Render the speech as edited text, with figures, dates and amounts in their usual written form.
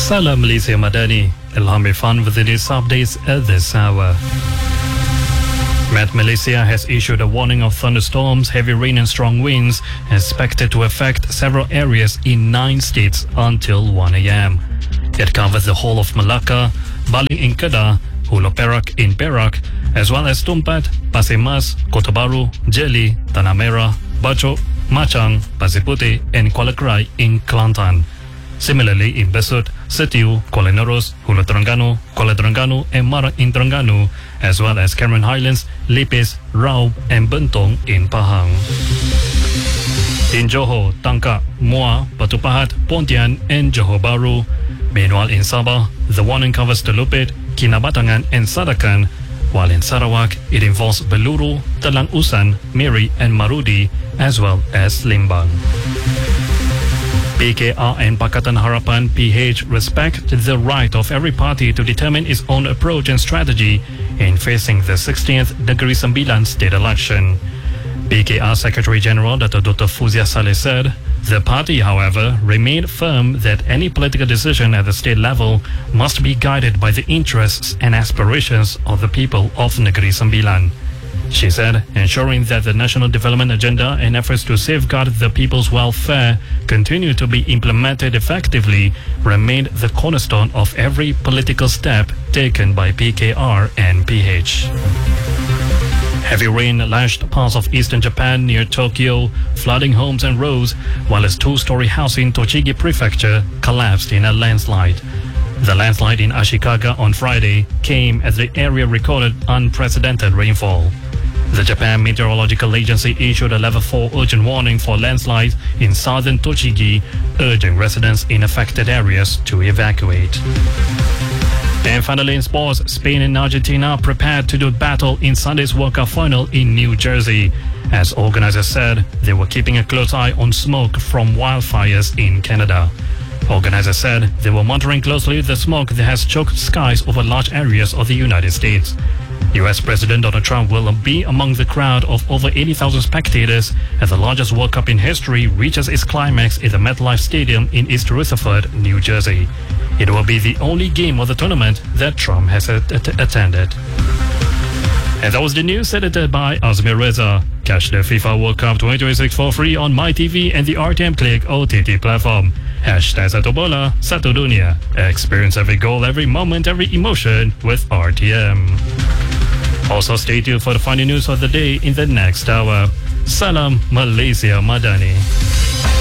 Salam Malaysia Madani. Ilham Irfan with the news updates at this hour. Met Malaysia has issued a warning of thunderstorms, heavy rain and strong winds expected to affect several areas in 9 states until 1 a.m. It covers the whole of Malacca, Baling in Kedah, Hulu Perak in Perak, as well as Tumpat, Pasir Mas, Kota Baru, Jeli, Tanah Merah, Bachok, Machang, Pasir Putih and Kuala Krai in Kelantan. Similarly, in Besut, Setiu, Kuala Nerus, Hulu Terengganu and Marak in Terengganu, as well as Cameron Highlands, Lipis, Raub and Bentong in Pahang. In Johor, Tangkak, Muar, Batu Pahat, Pontian and Johor Bahru. Meanwhile, in Sabah, the warning covers Telupit, Kinabatangan and Sadakan, while in Sarawak, it involves Beluru, Telang Usan, Miri and Marudi, as well as Limbang. PKR and Pakatan Harapan PH respect the right of every party to determine its own approach and strategy in facing the 16th Negeri Sembilan state election. PKR Secretary General Dr. Fuzia Saleh said, the party, however, remained firm that any political decision at the state level must be guided by the interests and aspirations of the people of Negeri Sembilan. She said, ensuring that the national development agenda and efforts to safeguard the people's welfare continue to be implemented effectively remained the cornerstone of every political step taken by PKR and PH. Heavy rain lashed parts of eastern Japan near Tokyo, flooding homes and roads, while a 2-story house in Tochigi Prefecture collapsed in a landslide. The landslide in Ashikaga on Friday came as the area recorded unprecedented rainfall. The Japan Meteorological Agency issued a level 4 urgent warning for landslides in southern Tochigi, urging residents in affected areas to evacuate. And finally in sports, Spain and Argentina prepared to do battle in Sunday's World Cup final in New Jersey. As organizers said, they were keeping a close eye on smoke from wildfires in Canada. Organizers said they were monitoring closely the smoke that has choked skies over large areas of the United States. US President Donald Trump will be among the crowd of over 80,000 spectators as the largest World Cup in history reaches its climax in the MetLife Stadium in East Rutherford, New Jersey. It will be the only game of the tournament that Trump has attended. And that was the news edited by Azmir Reza. Catch the FIFA World Cup 2026 for free on MyTV and the RTM Click OTT platform. #Satu Bola, Satu Dunia. Experience every goal, every moment, every emotion with RTM. Also stay tuned for the final news of the day in the next hour. Salam Malaysia Madani.